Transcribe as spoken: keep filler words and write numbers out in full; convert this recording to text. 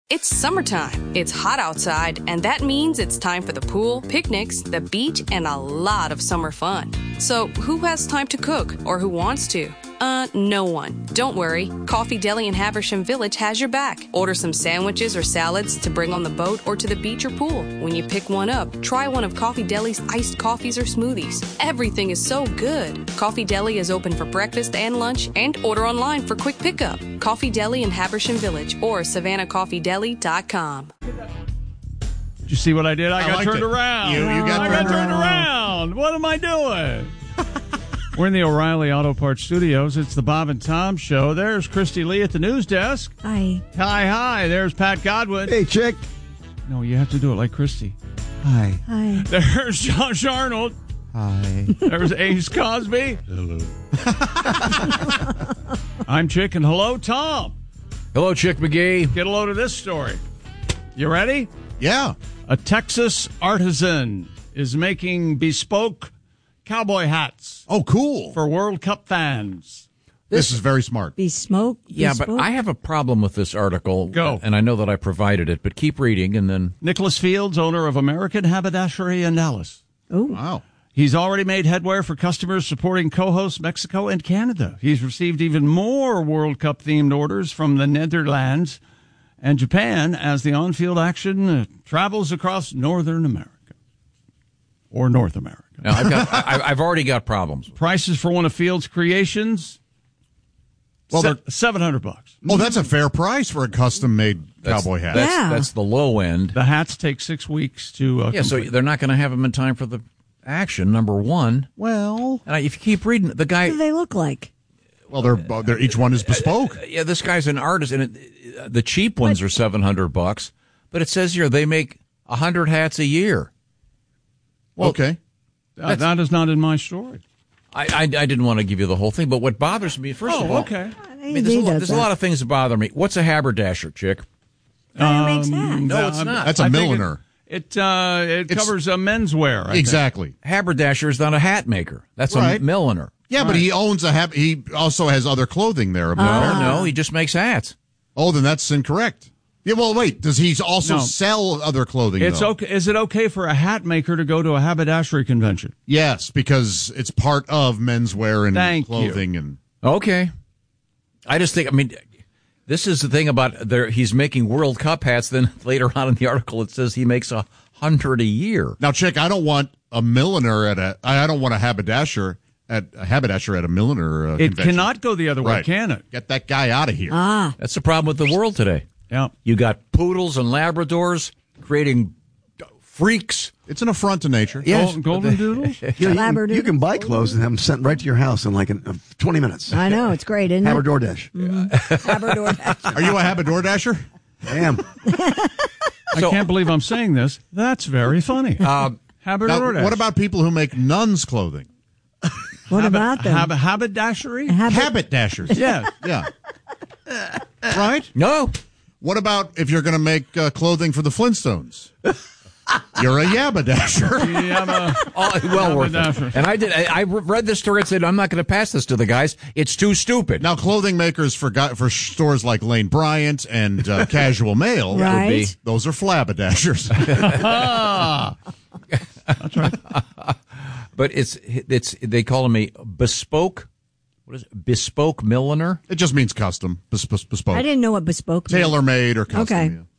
It's summertime. It's hot outside, and that means it's time for the pool, picnics, the beach, and a lot of summer fun. So, who has time to cook, or who wants to? Uh, no one. Don't worry. Coffee Deli in Haversham Village has your back. Order some sandwiches or salads to bring on the boat or to the beach or pool. When you pick one up, try one of Coffee Deli's iced coffees or smoothies. Everything is so good. Coffee Deli is open for breakfast and lunch, and order online for quick pickup. Coffee Deli in Haversham Village or savannah coffee deli dot com. Did you see what I did? I, I got turned it. around. You, you got I turned got turned around. around. What am I doing? We're in the O'Reilly Auto Parts Studios. It's the Bob and Tom Show. There's Christy Lee at the news desk. Hi. Hi, hi. There's Pat Godwin. Hey, chick. No, you have to do it like Christy. Hi. Hi. There's Josh Arnold. Hi. There's Ace Cosby. Hello. I'm Chick, and hello, Tom. Hello, Chick McGee. Get a load of this story. You ready? Yeah. A Texas artisan is making bespoke cowboy hats Oh, cool. for World Cup fans. This, is very smart. Be smoke. Yeah, be but spoke. I have a problem with this article. Go. And I know that I provided it, but keep reading and then... Nicholas Fields, owner of American Haberdashery in Dallas. Ooh. Wow. He's already made headway for customers supporting co-hosts Mexico and Canada. He's received even more World Cup-themed orders from the Netherlands and Japan as the on-field action uh, travels across Northern America. Or North America. Now, I've, got, I, I've already got problems. Prices for one of Fields' creations, Well, se- they're- seven hundred bucks. Oh, that's a fair price for a custom-made That's, cowboy hat. That's, Yeah. that's the low end. The hats take six weeks to uh, Yeah, so complete. they're not going to have them in time for the action, number one. Well, And I, if you keep reading, the guy... What do they look like? well, they're, they're each one is bespoke. Yeah, this guy's an artist, and it, the cheap ones are seven hundred bucks, but it says here they make one hundred hats a year. Well, Okay. Uh, that is not in my story. I, I, I didn't want to give you the whole thing, but what bothers me, first of Oh, all... okay. I mean, there's, a, lot, there's a lot of things that bother me. What's a haberdasher, Chick? Guy who makes hats. No, it's not. That's a I think milliner. It it, uh, it It's- covers uh, menswear. I think. Exactly. Haberdasher is not a hat maker. That's Right. a milliner. Yeah, but he owns a hab- he also has other clothing there. No, apparently. no, he just makes hats. Oh, then that's incorrect. Yeah, well, wait. Does he also No. sell other clothing, It's though? okay. Is it okay for a hat maker to go to a haberdashery convention? Yes, because it's part of menswear and Thank you. clothing. and Okay. I just think, I mean, this is the thing about there. He's making World Cup hats. Then later on in the article, it says he makes a hundred a year. Now, Chick, I don't want a milliner at a. I don't want a haberdasher at a haberdasher at a milliner. Uh, It convention. cannot go the other way, Right. can it? Get that guy out of here. Ah. That's the problem with the world today. Yeah. You got poodles and Labradors creating freaks. It's an affront to nature. Yes. Gol- Golden doodles? You, know, you, can, Labrador. you can buy clothes and have them sent right to your house in like in, uh, twenty minutes. I know. It's great, isn't Have a it? DoorDash. Labrador. Are you a haberdor dasher? I am. I can't believe I'm saying this. That's very funny. Um, Haberdashery. Now, what about people who make nuns' clothing? What about them? Hab- haberdashery? Habit- Habit dashers. Yeah. Yeah. Right? no. What about if you're going to make uh, clothing for the Flintstones? You're a yabba-dasher. Yeah, I'm a- Oh, well worth Haberdasher. it. And I did. I, I read this story and said, I'm not going to pass this to the guys. It's too stupid. Now, clothing makers for guy, for stores like Lane Bryant and uh, Casual Mail, Right. be- those are flabberdazzers. That's right. But it's it's they call him a bespoke. What is it? Bespoke milliner? It just means custom, bes- bes- bespoke, I didn't know what bespoke meant. tailor-made or custom. Okay. Yeah.